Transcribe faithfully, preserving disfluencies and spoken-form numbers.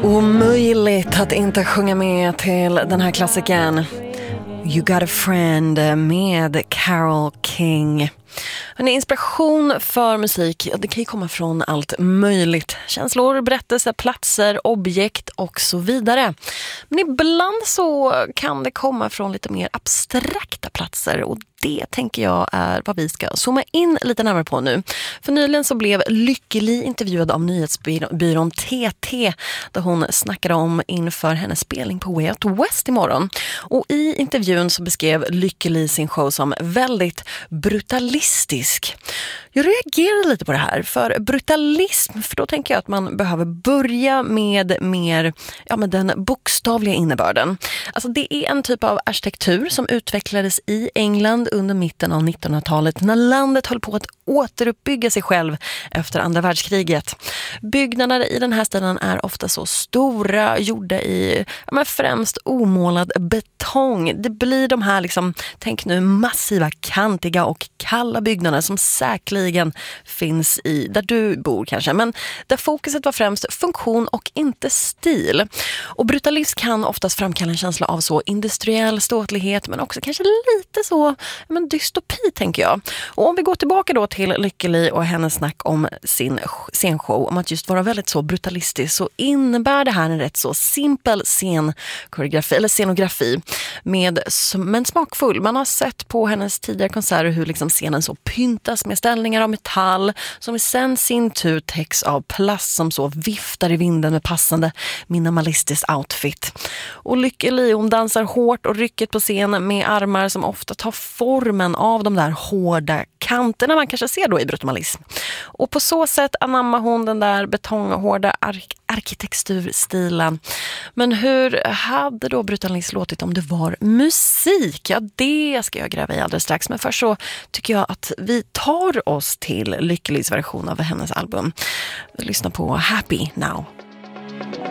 Omöjligt att inte sjunga med till den här klassikern You Got a Friend med Carole King. En inspiration för musik, ja, det kan ju komma från allt möjligt. Känslor, berättelser, platser, objekt och så vidare. Men ibland så kan det komma från lite mer abstrakta platser och det tänker jag är vad vi ska zooma in lite närmare på nu. För nyligen så blev Lykke Li intervjuad av nyhetsbyrån T T där hon snackade om inför hennes spelning på Way Out West imorgon. Och i intervjun så beskrev Lykke Li sin show som väldigt brutalistisk. Jag reagerar lite på det här, för brutalism, för då tänker jag att man behöver börja med mer, ja, med den bokstavliga innebörden. Alltså det är en typ av arkitektur som utvecklades i England under mitten av nittonhundratalet när landet höll på att återuppbygga sig själv efter andra världskriget. Byggnader i den här stilen är ofta så stora, gjorda i, ja, men främst omålad betong. Det blir de här, liksom, tänk nu, massiva, kantiga och kalla byggnader som säkerligen finns i där du bor kanske, men där fokuset var främst funktion och inte stil. Och brutalism kan oftast framkalla en känsla av så industriell ståtlighet, men också kanske lite så, men dystopi tänker jag. Och om vi går tillbaka då till Lykke Li och hennes snack om sin scenshow, om att just vara väldigt så brutalistisk, så innebär det här en rätt så simpel scenkoreografi eller scenografi med, men smakfull. Man har sett på hennes tidigare konserter hur liksom scenen så pyntas med ställningar av metall som i sen sin tur täcks av plast som så viftar i vinden med passande minimalistisk outfit. Och Lykke Li, hon dansar hårt och rycket på scenen med armar som ofta tar formen av de där hårda kanterna man kanske ser då i brutalism. Och på så sätt anammar hon den där betonghårda ark- arkitekturstilen. Men hur hade då brutalism låtit om det var musik? Ja, det ska jag gräva i alldeles strax. Men först så tycker jag att vi tar oss till Lykke Lis version av hennes album. Vi lyssnar på Happy Now.